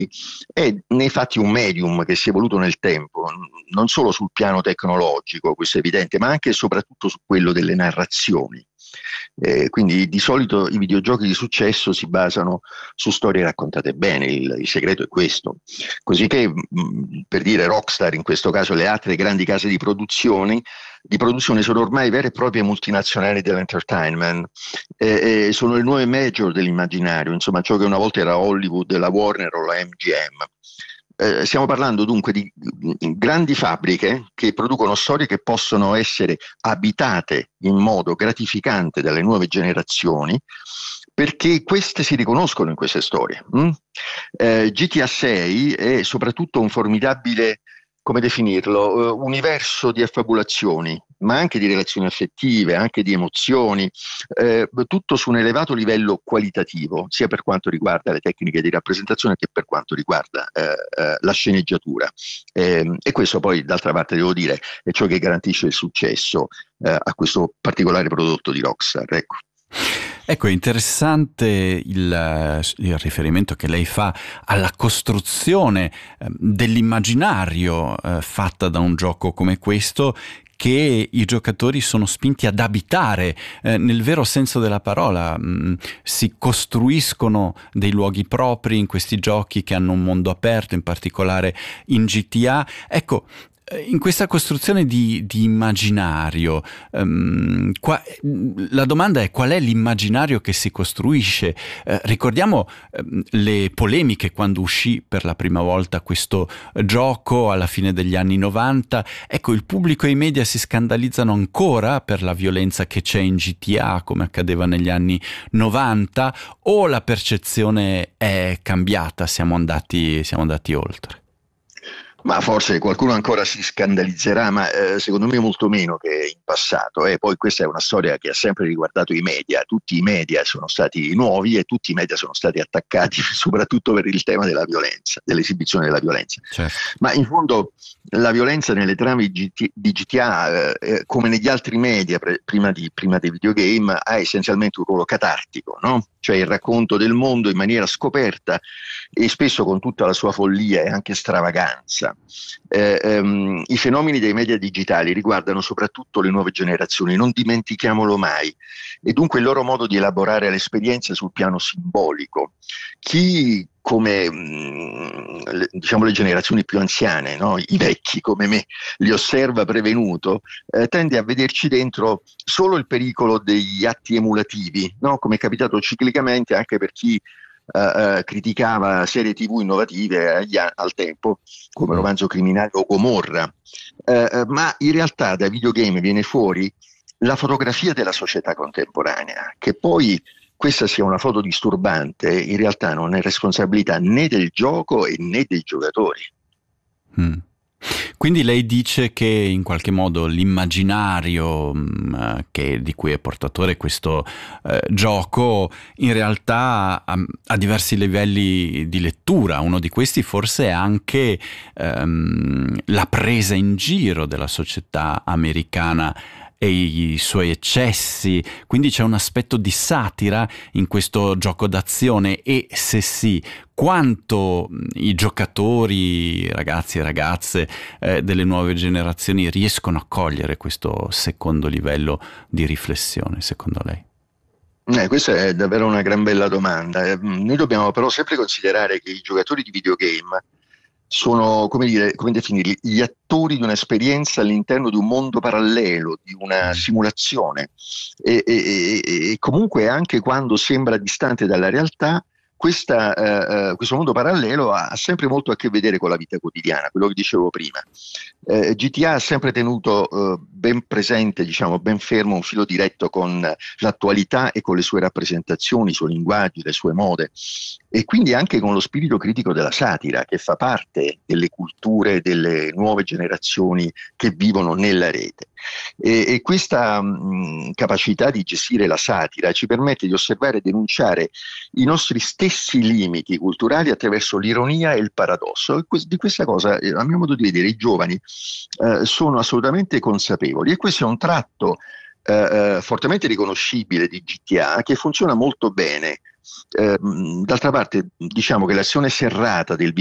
è nei fatti un medium che si è evoluto nel tempo, non solo sul piano tecnologico, questo è evidente, ma anche e soprattutto su quello delle narrazioni. Quindi di solito i videogiochi di successo si basano su storie raccontate bene, il segreto è questo. Così che, per dire, Rockstar, in questo caso le altre grandi case di produzione sono ormai vere e proprie multinazionali dell'entertainment, sono le nuove major dell'immaginario, insomma ciò che una volta era Hollywood, la Warner o la MGM. Stiamo parlando dunque di grandi fabbriche che producono storie che possono essere abitate in modo gratificante dalle nuove generazioni, perché queste si riconoscono in queste storie. GTA 6 è soprattutto un formidabile, come definirlo, universo di affabulazioni, ma anche di relazioni affettive, anche di emozioni, tutto su un elevato livello qualitativo, sia per quanto riguarda le tecniche di rappresentazione che per quanto riguarda la sceneggiatura. E questo poi, d'altra parte, devo dire, è ciò che garantisce il successo a questo particolare prodotto di Rockstar. Ecco. Ecco, è interessante il riferimento che lei fa alla costruzione dell'immaginario fatta da un gioco come questo, che i giocatori sono spinti ad abitare nel vero senso della parola. Si costruiscono dei luoghi propri in questi giochi che hanno un mondo aperto, in particolare in GTA. Ecco, in questa costruzione di immaginario, la domanda è: qual è l'immaginario che si costruisce? Ricordiamo le polemiche quando uscì per la prima volta questo gioco alla fine degli anni 90. Ecco, il pubblico e i media si scandalizzano ancora per la violenza che c'è in GTA, come accadeva negli anni 90, o la percezione è cambiata, siamo andati oltre? Ma forse qualcuno ancora si scandalizzerà, ma secondo me molto meno che in passato. Poi questa è una storia che ha sempre riguardato i media, tutti i media sono stati nuovi e tutti i media sono stati attaccati soprattutto per il tema della violenza, dell'esibizione della violenza. Certo. Ma in fondo la violenza nelle trame di GTA, come negli altri media prima dei videogame, ha essenzialmente un ruolo catartico, no? Cioè il racconto del mondo in maniera scoperta e spesso con tutta la sua follia e anche stravaganza. I fenomeni dei media digitali riguardano soprattutto le nuove generazioni, non dimentichiamolo mai, e dunque il loro modo di elaborare l'esperienza sul piano simbolico. Chi, come diciamo le generazioni più anziane, no? I vecchi come me, li osserva prevenuto, tende a vederci dentro solo il pericolo degli atti emulativi, no? Come è capitato ciclicamente anche per chi criticava serie TV innovative al tempo, come Romanzo Criminale o Gomorra, ma in realtà dai videogame viene fuori la fotografia della società contemporanea, che poi questa sia una foto disturbante, in realtà non è responsabilità né del gioco né dei giocatori. Quindi lei dice che in qualche modo l'immaginario di cui è portatore questo gioco in realtà ha diversi livelli di lettura. Uno di questi forse è anche la presa in giro della società americana e i suoi eccessi, quindi c'è un aspetto di satira in questo gioco d'azione. E se sì, quanto i giocatori, ragazzi e ragazze delle nuove generazioni riescono a cogliere questo secondo livello di riflessione, secondo lei? Questa è davvero una gran bella domanda. Noi dobbiamo però sempre considerare che i giocatori di videogame sono, come definirli, gli attori di un'esperienza all'interno di un mondo parallelo, di una simulazione, e comunque anche quando sembra distante dalla realtà, questo mondo parallelo ha sempre molto a che vedere con la vita quotidiana, quello che dicevo prima. GTA ha sempre tenuto ben presente, diciamo, ben fermo un filo diretto con l'attualità e con le sue rappresentazioni, i suoi linguaggi, le sue mode, e quindi anche con lo spirito critico della satira, che fa parte delle culture delle nuove generazioni che vivono nella rete. E questa capacità di gestire la satira ci permette di osservare e denunciare i nostri stessi limiti culturali attraverso l'ironia e il paradosso. E di questa cosa, a mio modo di vedere, i giovani sono assolutamente consapevoli, e questo è un tratto fortemente riconoscibile di GTA che funziona molto bene. D'altra parte, diciamo che l'azione serrata del